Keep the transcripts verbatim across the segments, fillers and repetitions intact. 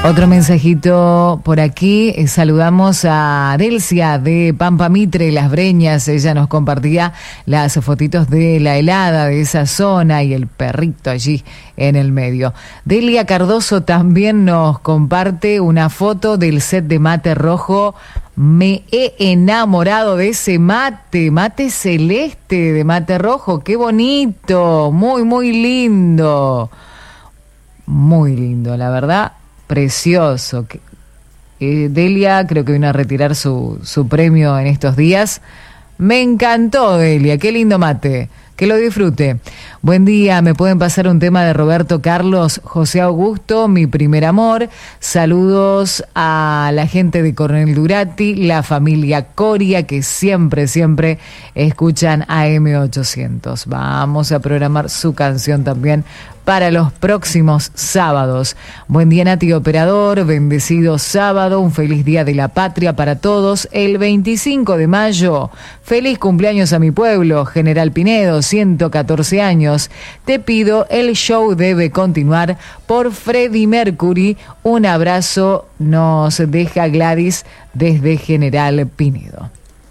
Otro mensajito por aquí. Eh, saludamos a Delcia de Pampa Mitre, Las Breñas. Ella nos compartía las fotitos de la helada de esa zona y el perrito allí en el medio. Delia Cardoso también nos comparte una foto del set de mate rojo. Me he enamorado de ese mate, mate celeste de mate rojo. ¡Qué bonito! Muy, muy lindo. Muy lindo, la verdad. Precioso. Eh, Delia creo que vino a retirar su, su premio en estos días. Me encantó, Delia, qué lindo mate, que lo disfrute. Buen día, me pueden pasar un tema de Roberto Carlos José Augusto, Mi Primer Amor. Saludos a la gente de Coronel Durati, la familia Coria, que siempre, siempre escuchan A M ochocientos. Vamos a programar su canción también para los próximos sábados. Buen día, Nati Operador, bendecido sábado, un feliz día de la patria para todos. El veinticinco de mayo, feliz cumpleaños a mi pueblo, General Pinedo, ciento catorce años. Te pido, el show debe continuar por Freddie Mercury. Un abrazo nos deja Gladys desde General Pinedo.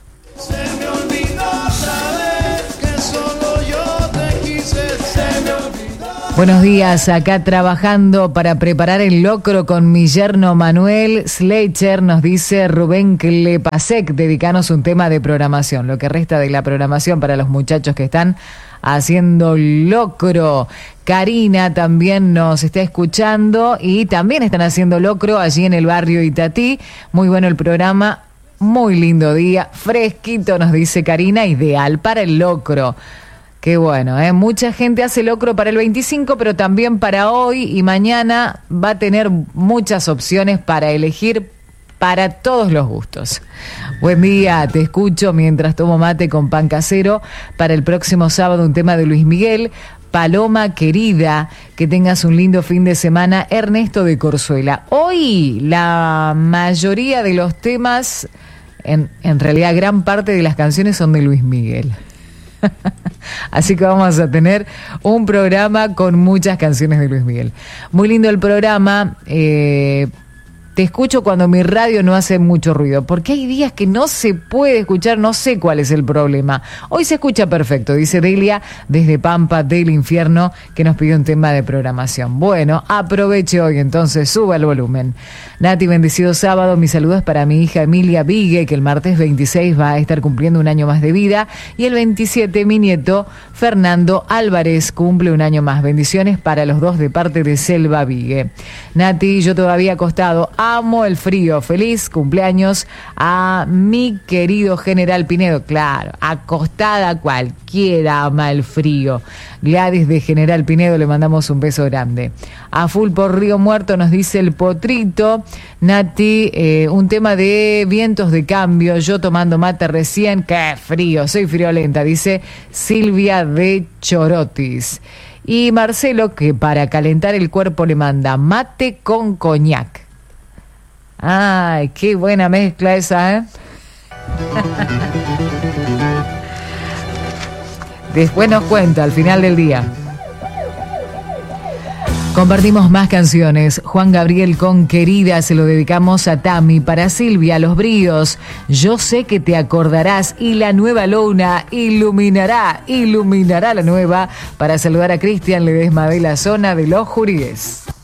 Buenos días, acá trabajando para preparar el locro con mi yerno Manuel Schleicher, nos dice Rubén Klepasek, dedicanos un tema de programación, lo que resta de la programación para los muchachos que están haciendo locro. Karina también nos está escuchando y también están haciendo locro allí en el barrio Itatí. Muy bueno el programa, muy lindo día, fresquito nos dice Karina, ideal para el locro. Qué bueno, ¿eh? Mucha gente hace locro para el veinticinco, pero también para hoy y mañana va a tener muchas opciones para elegir para todos los gustos. Buen día, te escucho mientras tomo mate con pan casero. Para el próximo sábado un tema de Luis Miguel, Paloma querida, que tengas un lindo fin de semana. Ernesto de Corzuela. Hoy la mayoría de los temas, en, en realidad gran parte de las canciones son de Luis Miguel. Así que vamos a tener un programa con muchas canciones de Luis Miguel. Muy lindo el programa. Eh, te escucho cuando mi radio no hace mucho ruido, porque hay días que no se puede escuchar, no sé cuál es el problema. Hoy se escucha perfecto, dice Delia desde Pampa del Infierno, que nos pidió un tema de programación. Bueno, aproveche hoy entonces, suba el volumen. Nati, bendecido sábado, mis saludos para mi hija Emilia Vigue, que el martes veintiséis va a estar cumpliendo un año más de vida, y el veintisiete mi nieto Fernando Álvarez cumple un año más. Bendiciones para los dos de parte de Selva Vigue. Nati, yo todavía acostado, amo el frío. Feliz cumpleaños a mi querido General Pinedo. Claro, acostada cualquiera ama el frío. Gladys de General Pinedo, le mandamos un beso grande. A full por Río Muerto nos dice el Potrito. Nati, eh, un tema de vientos de cambio. Yo tomando mate recién. ¡Qué frío! Soy friolenta, dice Silvia de Chorotis. Y Marcelo, que para calentar el cuerpo le manda mate con coñac. Ay, qué buena mezcla esa, ¿eh? Después nos cuenta al final del día. Compartimos más canciones. Juan Gabriel con Querida, se lo dedicamos a Tami. Para Silvia, Los Bríos, Yo sé que te acordarás. Y La Nueva Luna iluminará, iluminará la nueva. Para saludar a Cristian Ledesma de la zona de Los Juríes.